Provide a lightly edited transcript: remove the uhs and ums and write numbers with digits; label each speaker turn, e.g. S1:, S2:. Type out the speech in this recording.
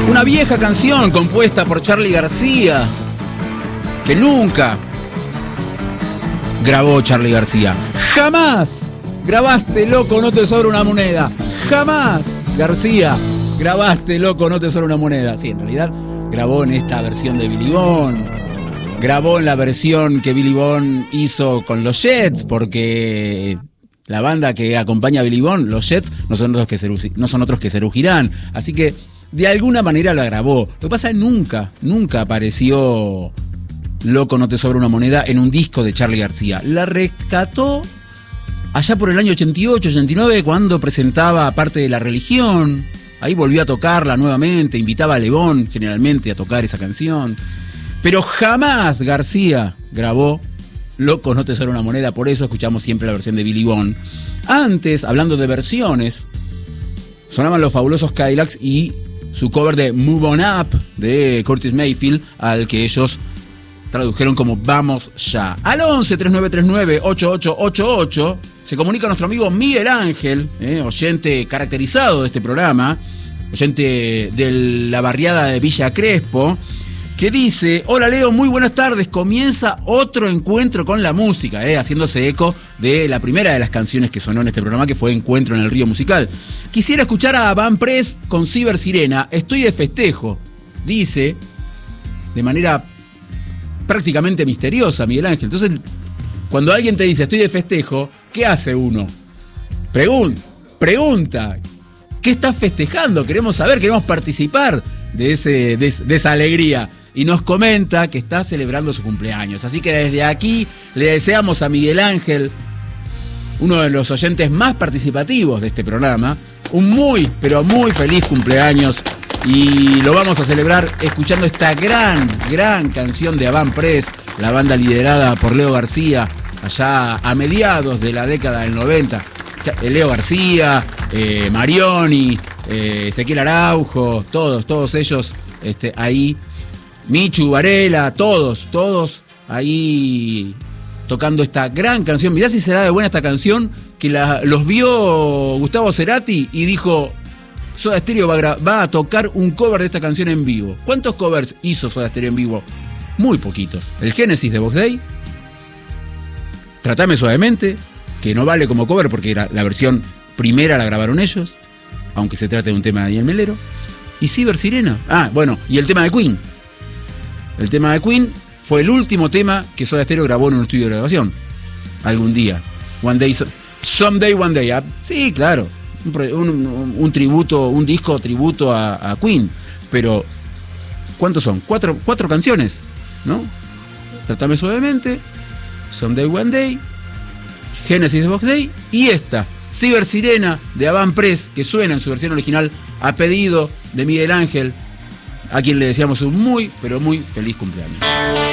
S1: Una vieja canción compuesta por Charly García, que nunca grabó Charly García. Jamás grabaste, loco, no te sobra una moneda. Jamás, García, grabaste, loco, no te sobra una moneda. Sí, en realidad grabó en esta versión de Billy Bond. Grabó en la versión que Billy Bond hizo con los Jets, porque la banda que acompaña a Billy Bond, los Jets, no son otros que Serú Girán. Así que de alguna manera la grabó. Lo que pasa es que nunca apareció Loco, no te sobra una moneda en un disco de Charly García. La rescató allá por el año 88, 89, cuando presentaba Parte de la Religión. Ahí volvió a tocarla nuevamente, invitaba a Lebón generalmente a tocar esa canción. Pero jamás García grabó Loco, no te sobra una moneda, por eso escuchamos siempre la versión de Billy Bond. Antes, hablando de versiones, sonaban los Fabulosos Cadillacs y su cover de Move On Up de Curtis Mayfield, al que ellos tradujeron como Vamos Ya. Al 11-3939-8888 se comunica nuestro amigo Miguel Ángel, oyente caracterizado de este programa, oyente de la barriada de Villa Crespo, que dice: hola Leo, muy buenas tardes, comienza otro encuentro con la música, haciéndose eco de la primera de las canciones que sonó en este programa, que fue Encuentro en el Río Musical. Quisiera escuchar a Van Press con Ciber Sirena, estoy de festejo, dice, de manera prácticamente misteriosa, Miguel Ángel. Entonces, cuando alguien te dice estoy de festejo, ¿qué hace uno? Pregunta, ¿qué estás festejando? Queremos saber, queremos participar de esa alegría. Y nos comenta que está celebrando su cumpleaños. Así que desde aquí le deseamos a Miguel Ángel, uno de los oyentes más participativos de este programa, un muy, pero muy feliz cumpleaños. Y lo vamos a celebrar escuchando esta gran canción de Avant Press, la banda liderada por Leo García, allá a mediados de la década del 90. Leo García, Marioni, Ezequiel Araujo, todos ellos ahí. Michu, Varela, todos ahí tocando esta gran canción. Mirá si será de buena esta canción, que los vio Gustavo Cerati y dijo: Soda Stereo va a tocar un cover de esta canción en vivo. ¿Cuántos covers hizo Soda Stereo en vivo? Muy poquitos. El Génesis de Box Day, Tratame Suavemente, que no vale como cover porque la versión primera la grabaron ellos, aunque se trate de un tema de Daniel Melero, y Ciber Sirena. Y el tema de Queen. El tema de Queen fue el último tema que Soda Stereo grabó en un estudio de grabación. Algún día. Someday, one day. Sí, claro. Un tributo, un disco tributo a Queen. Pero, ¿cuántos son? Cuatro canciones, ¿no? Tratame Suavemente, Someday, one day, Genesis de Box Day y esta, Ciber Sirena de Avant Press, que suena en su versión original a pedido de Miguel Ángel, a quien le deseamos un muy, pero muy feliz cumpleaños.